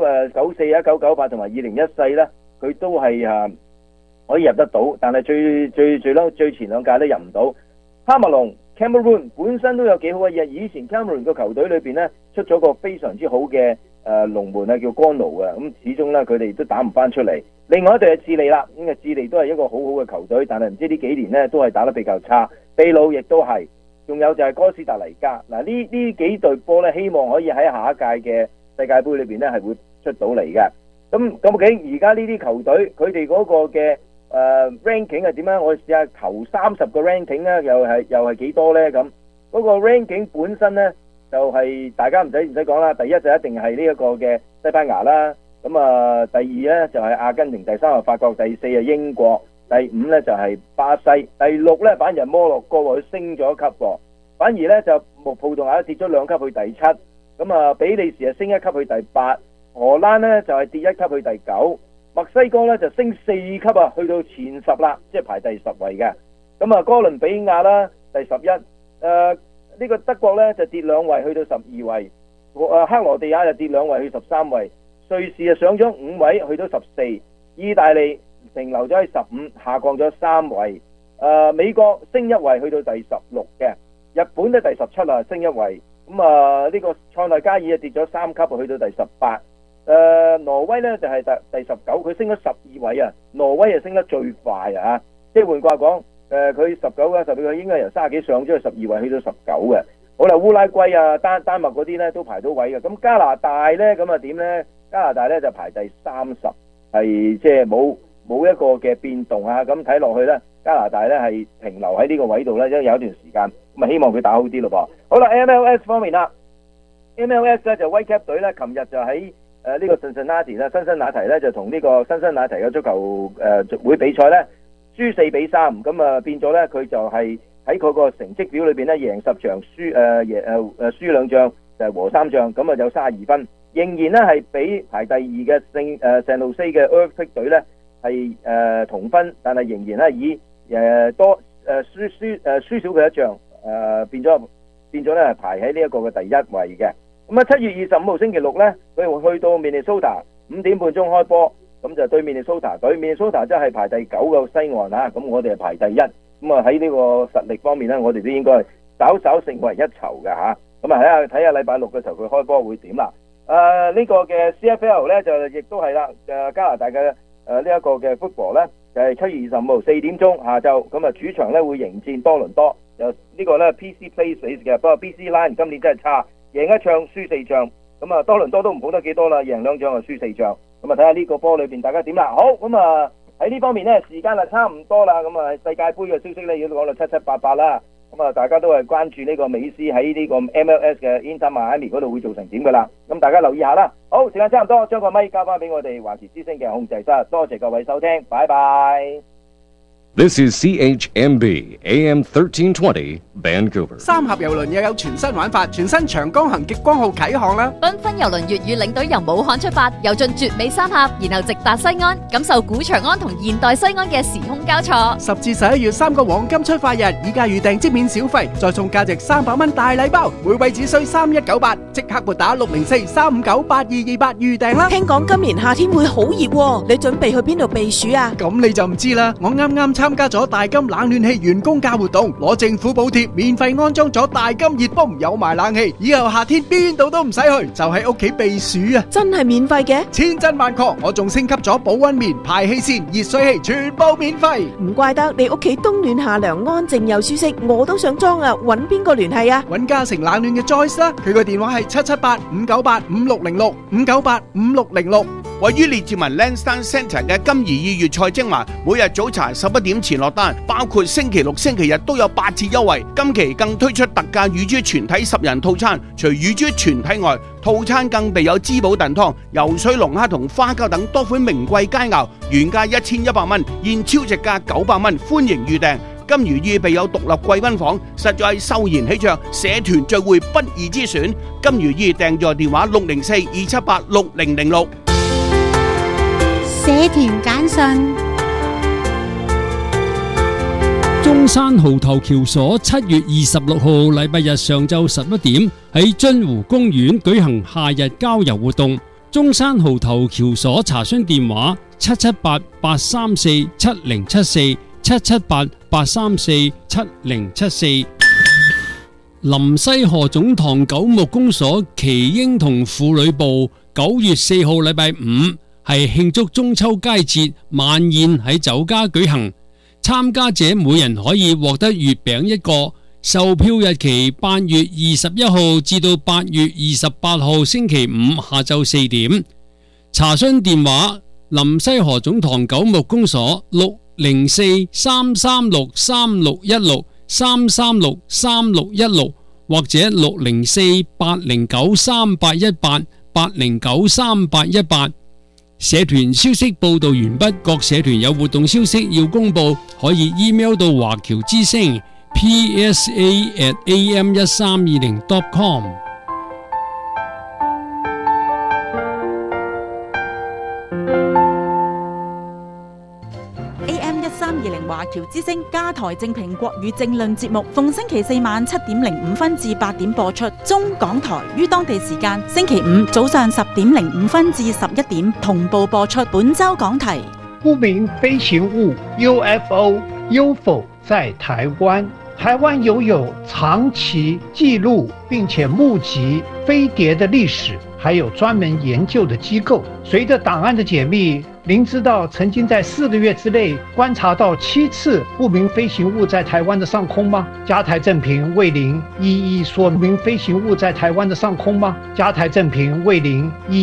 1994、1998同埋2014呢，佢都係可以入得到，但係最前2屆都入唔到。卡麥隆 Cameroon 本身都有幾好嘅嘢，以前 Cameroon 個球隊裏邊呢，出咗個非常之好嘅龍門啊，叫干奴嘅，咁始終呢，佢哋都打唔翻出嚟。另外一隊係智利啦，咁啊智利都係一個好好嘅球隊，但係唔知呢幾年呢，都係打得比較差。秘魯亦都係，仲有就係哥斯達黎加。嗱呢幾隊波呢，希望可以喺下一屆嘅世界盃裏邊咧係會出到嚟嘅。咁究竟而家呢啲球隊佢哋嗰個嘅ranking係點樣？我試下頭30個 ranking咧，又係幾多咧？咁嗰個 ranking 本身咧就係大家唔使講啦，第一就一定係呢一個嘅西班牙啦，咁啊第二咧就係阿根廷，第三係法國，第四係英國，第五咧就係巴西，第六咧反而係摩洛哥佢升咗一級喎，反而咧就葡萄牙跌咗2級去第7，咁啊比利時係升1級去第8，荷蘭咧就係跌1級去第9，墨西哥咧就升4級啊，去到前10啦，即係排第10位嘅。咁啊哥倫比亞啦第11，呢個德國咧就跌2位去到12位，克羅地亞就跌2位去13位，瑞士啊上咗5位去到14，意大利停留咗喺15，下降咗3位。美國升1位去到第16嘅，日本咧第17啊，升1位。咁呢個塞內加爾啊跌咗3級去到第18。挪威咧就係第19，佢升咗12位啊，挪威啊升得最快啊，即係換句話講，佢19啊12，應該由30幾上咗去12位，去到19嘅。好啦，烏拉圭啊、丹麥嗰啲咧都排到位嘅。咁加拿大咧咁啊點咧？加拿大咧就排第30，係即係冇一個嘅變動啊。咁睇落去咧，加拿大咧係停留喺呢個位度咧，因為有一段時間。咁啊希望佢打好啲咯噃。好啦 ，MLS 方面啦 ，MLS 咧就威 cap 隊咧，琴日就喺呢個辛辛那提咧就同呢個辛辛那提嘅足球會比賽咧輸4-3，咁啊變咗咧佢就係喺佢個成績表裏邊咧贏10場，輸2仗就係和3仗，咁啊有32分，仍然咧係比排第2嘅聖路西嘅 Earthquake 隊咧係同分，但係仍然咧以輸少佢1仗，變咗咧係排喺呢一個嘅第1位嘅。咁啊7月25號星期六咧，佢會去到 Minnesota 5點半鐘開波，咁就對 Minnesota 隊。Minnesota 即係排第9個西岸啊，咁我哋係排第1。咁啊喺呢個實力方面咧，我哋都應該係稍勝為一籌嘅嚇。咁啊睇下禮拜6嘅時候佢開波會點啦。呢個嘅 CFL 咧就亦都係啦，加拿大嘅呢一個嘅 football 咧就係7月25號4點鐘下晝，咁啊主場咧會迎戰多倫多。就呢個咧 PC Place 嘅，不過 BC Lions 今年真係差。贏1仗輸4仗，咁啊多倫多都唔好得幾多啦，贏2仗就輸4仗，咁啊睇下呢個波裏邊大家點啦。好，咁啊喺呢方面呢，時間啊差唔多啦，咁啊世界盃嘅消息呢，已經講到七七八八啦，咁啊大家都係關注呢個美斯喺呢個 MLS 嘅 Inter Miami 嗰度會做成點噶啦，咁大家留意下啦。好，時間差唔多，將個咪交翻俾我哋華僑之聲嘅控制室，多謝各位收聽，拜拜。 This is CHMB AM 1320 Vancouver。 三峽郵輪又有全新玩法，全新長江行極光號啟航啦！ 繽紛郵輪粵語領隊由武漢出發，遊進絕美三峽，然後直達西安，感受古長安同現代西安嘅時空交錯。 10至11月3個黃金出發日，以價預訂即免小費，再送價值300蚊大禮包，每位只需3198，即刻撥打604-359-8228預訂啦！ 聽講今年夏天會好熱喎，你準備去邊度避暑啊？ 咁你就唔知啦，我啱啱參加咗大金冷暖氣員工價活動，攞政府補貼，免費安裝咗大金熱泵，有埋冷氣，以後夏天邊度都唔使去，就喺屋企避暑啊！ 真係免費嘅， 千真萬確，我仲升級咗保溫棉、排氣扇、熱水器，全部免費。 唔怪得你屋企冬暖夏涼，安靜又舒適，我都想裝啊！搵邊個聯繫啊？ 搵嘉誠冷暖嘅 Joyce 啦，佢個電話係778-598-5606 598-5606。 位於列治文 Lansdowne Centre 嘅金怡粵菜精華，每日早茶11點前落單，包括星期六、星期日都有8折優惠。今期更推出特價乳豬全體10人套餐，除乳豬全體外，套餐更備有滋補燉湯、游水龍蝦同花膠等多款名貴佳肴，原價1100蚊，現超值價900蚊，歡迎預訂。金魚意備有獨立貴賓房，實在係秀賢喜鵲，社團聚會不二之選。金魚意訂座電話604-278-6006。 社團簡訊。 中山蠔頭橋所7月26號禮拜日上晝11點喺津湖公園舉行夏日郊遊活動。中山蠔頭橋所查詢電話778-834-7074 778-834-7074。林西河總堂九牧公所耆英同婦女部9月4號禮拜5係慶祝中秋佳節晚宴喺酒家舉行，參加者每人可以獲得月餅1個，售票日期8月21號至到8月28號星期五下晝4點。查詢電話：林西河總堂九牧公所604-336-3616 336-3616 或者604-809-3818 809-3818。社團消息報道完畢，各社團有活動消息要公佈，可以 email 到華僑之聲 psa@am1320.com。 AM1320華僑之聲加台正評國語政論節目，逢星期四晚7:05至8點播出。中港台於當地時間星期五早上10:05至11點同步播出。本周講題： 不明飛行物 UFO 在台灣。台灣有長期記錄並且目擊飛碟的歷史，還有專門研究的機構。隨着檔案的解密，您知道曾經在4個月之內觀察到7次不明飛行物在台灣的上空嗎？加台正評為您一一說明飛行物在台灣的上空嗎？加台正評為您一